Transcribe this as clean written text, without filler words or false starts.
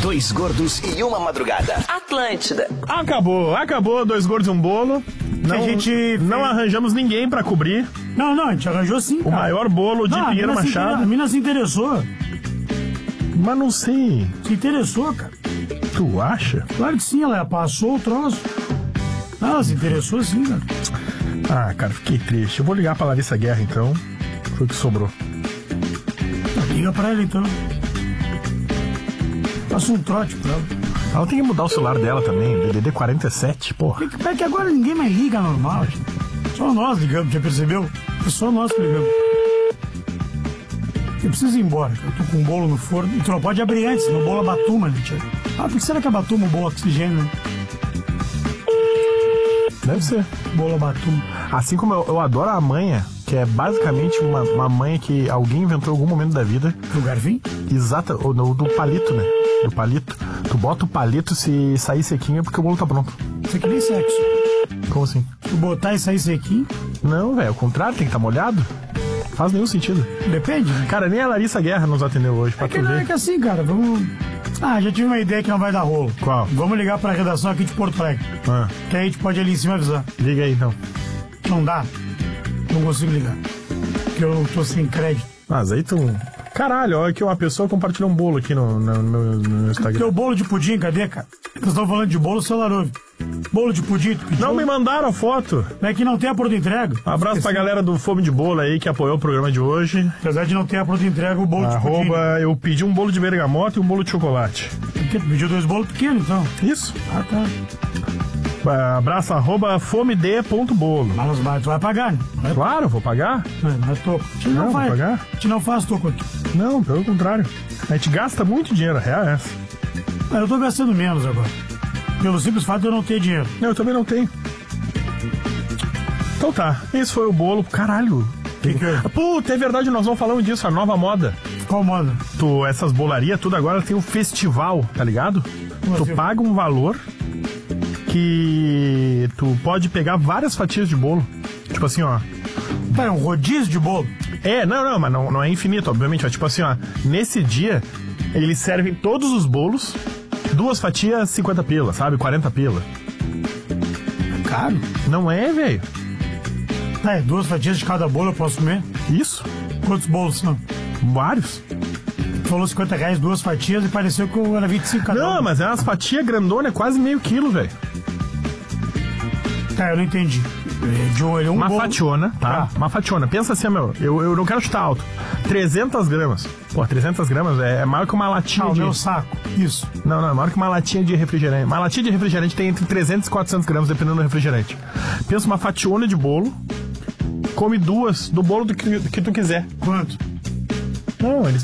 Dois gordos e uma madrugada. Atlântida. Acabou, dois gordos e um bolo. Não arranjamos ninguém pra cobrir. Não, a gente arranjou sim, cara. O maior bolo de Pinheiro Machado. A mina se interessou. Mas não sei. Se interessou, cara. Tu acha? Claro que sim, ela passou o troço. Ela se interessou sim, cara. Ah, cara, fiquei triste. Eu vou ligar pra Larissa Guerra, então. Foi o que sobrou. Liga pra ela, então. Passa um trote pra ela. Ela tem que mudar o celular dela também, DDD 47, porra. É que agora ninguém mais liga normal, gente. Só nós ligamos, já percebeu? É só nós que ligamos. Eu preciso ir embora, eu tô com um bolo no forno. E tu não pode abrir antes, senão o bolo abatuma, gente. Ah, por que será que abatuma o bolo oxigênio? Deve ser. Bolo abatuma. Assim como eu adoro a manha, que é basicamente uma manha que alguém inventou em algum momento da vida. Do garfim? Exato, do palito, né? Do palito. Tu bota o palito, se sair sequinho é porque o bolo tá pronto. Isso aqui nem sexo. Como assim? Tu botar e sair sequinho? Não, velho, ao contrário, tem que estar molhado. Faz nenhum sentido. Depende. Cara, nem a Larissa Guerra nos atendeu hoje, pra tu ver. É que assim, cara, vamos... já tive uma ideia que não vai dar rolo. Qual? Vamos ligar pra redação aqui de Porto Alegre. Que aí a gente pode ali em cima avisar. Liga aí, então. Não dá. Não consigo ligar. Porque eu tô sem crédito. Mas aí tu... Caralho, olha que uma pessoa compartilhou um bolo aqui no Instagram. Teu bolo de pudim, cadê, cara? Vocês estão falando de bolo, celular ouve. Bolo de pudim, tu pediu? Não me mandaram a foto. É que não tem a pronta entrega. Abraço pra galera do Fome de Bolo aí que apoiou o programa de hoje. Apesar de não ter a pronta entrega, o bolo de pudim. Eu pedi um bolo de bergamota e um bolo de chocolate. Por que tu pediu 2 bolos pequenos, então? Isso. Ah, tá. Abraço, @fomede.bolo. Mas tu vai pagar, né? Claro, vou pagar. Não é toco. Não, vou pagar. A gente não faz toco aqui. Não, pelo contrário. A gente gasta muito dinheiro, a real é essa. Eu tô gastando menos agora. Pelo simples fato de eu não ter dinheiro. Eu também não tenho. Então tá, esse foi o bolo. Caralho. Que é? Puta, é verdade, nós não falamos disso, a nova moda. Qual moda? Essas bolarias, tudo agora tem um festival, tá ligado? Tu paga um valor que tu pode pegar várias fatias de bolo. Tipo assim, ó. Tá, é um rodízio de bolo? Mas não é infinito, obviamente. Ó, tipo assim, ó. Nesse dia, eles servem todos os bolos, 2 fatias, 50 pila, sabe? 40 pila. Caro? Não é, velho? 2 fatias de cada bolo eu posso comer? Isso. Quantos bolos são? Vários. Tu falou R$50, 2 fatias e pareceu que era 25 cada Não, mas é umas fatias grandonas, quase meio quilo, velho. Eu não entendi. Uma fationa, tá? Uma fationa. Pensa assim, meu, eu não quero chutar alto. 300 gramas. Pô, 300 gramas é maior que uma latinha de... meu saco. Isso. Não, é maior que uma latinha de refrigerante. Uma latinha de refrigerante tem entre 300 e 400 gramas, dependendo do refrigerante. Pensa uma fationa de bolo, come 2 do bolo que tu quiser. Quanto? Não, eles